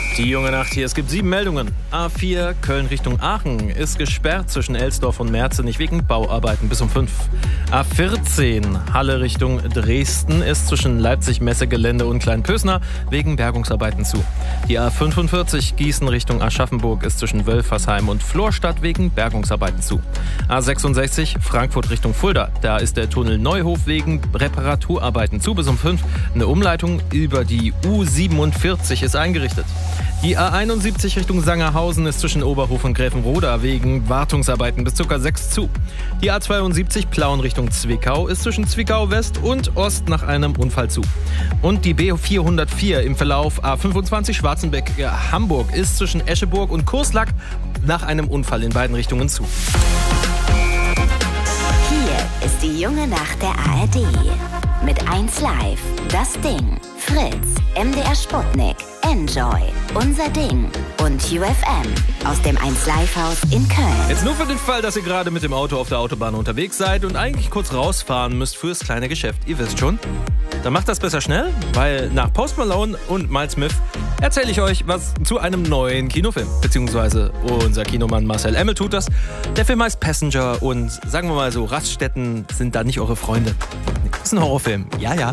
Die junge Nacht hier. Es gibt 7 Meldungen. A4 Köln Richtung Aachen ist gesperrt zwischen Elsdorf und Merzenich wegen Bauarbeiten bis um 5. A14 Halle Richtung Dresden ist zwischen Leipzig-Messegelände und Kleinpösner wegen Bergungsarbeiten zu. Die A45 Gießen Richtung Aschaffenburg ist zwischen Wölfersheim und Florstadt wegen Bergungsarbeiten zu. A66 Frankfurt Richtung Fulda. Da ist der Tunnel Neuhof wegen Reparaturarbeiten zu bis um 5. Eine Umleitung über die U47 ist eingerichtet. Die A71 Richtung Sangerhausen ist zwischen Oberhof und Gräfenroda wegen Wartungsarbeiten bis ca. 6 zu. Die A72 Plauen Richtung Zwickau ist zwischen Zwickau West und Ost nach einem Unfall zu. Und die B404 im Verlauf A25 Schwarzenbeck-Hamburg ist zwischen Escheburg und Kurslack nach einem Unfall in beiden Richtungen zu. Hier ist die junge Nacht der ARD. Mit 1 Live, Das Ding, Fritz, MDR Sputnik, Enjoy, Unser Ding und UFM aus dem 1 Live Haus in Köln. Jetzt nur für den Fall, dass ihr gerade mit dem Auto auf der Autobahn unterwegs seid und eigentlich kurz rausfahren müsst fürs kleine Geschäft. Ihr wisst schon. Dann macht das besser schnell, weil nach Post Malone und Miles Smith erzähle ich euch was zu einem neuen Kinofilm. Beziehungsweise unser Kinomann Marcel Emmel tut das. Der Film heißt Passenger und sagen wir mal so, Raststätten sind da nicht eure Freunde. Das ist ein Horrorfilm. Ja, ja.